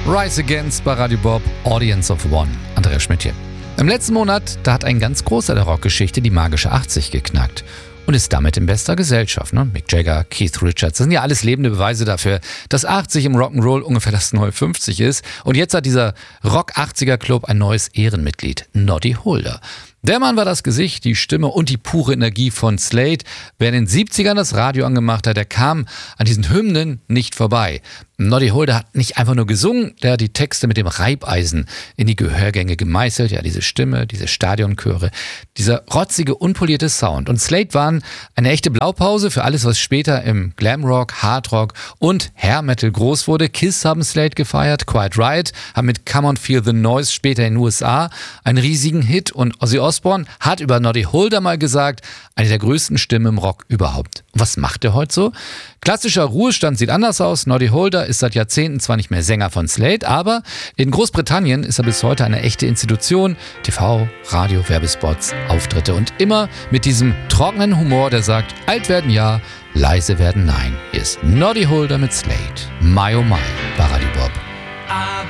Rise Against bei Radio Bob, Audience of One. Andreas Schmidt hier. Im letzten Monat, da hat ein ganz großer der Rockgeschichte die magische 80 geknackt. Und ist damit in bester Gesellschaft. Ne? Mick Jagger, Keith Richards, das sind ja alles lebende Beweise dafür, dass 80 im Rock'n'Roll ungefähr das neue 50 ist. Und jetzt hat dieser Rock-80er-Club ein neues Ehrenmitglied, Noddy Holder. Der Mann war das Gesicht, die Stimme und die pure Energie von Slade. Wer in den 70ern das Radio angemacht hat, der kam an diesen Hymnen nicht vorbei. Noddy Holder hat nicht einfach nur gesungen, der hat die Texte mit dem Reibeisen in die Gehörgänge gemeißelt. Ja, diese Stimme, diese Stadionchöre, dieser rotzige, unpolierte Sound. Und Slade waren eine echte Blaupause für alles, was später im Glamrock, Hardrock und Hair Metal groß wurde. Kiss haben Slade gefeiert, Quiet Riot haben mit Come on Feel the Noise später in den USA einen riesigen Hit und Ozzy Osbourne hat über Noddy Holder mal gesagt, eine der größten Stimmen im Rock überhaupt. Und was macht er heute so? Klassischer Ruhestand sieht anders aus. Noddy Holder ist seit Jahrzehnten zwar nicht mehr Sänger von Slade, aber in Großbritannien ist er bis heute eine echte Institution. TV, Radio, Werbespots, Auftritte und immer mit diesem trockenen Humor, der sagt, alt werden ja, leise werden nein. Hier ist Noddy Holder mit Slade. My oh my bei Radio Bob.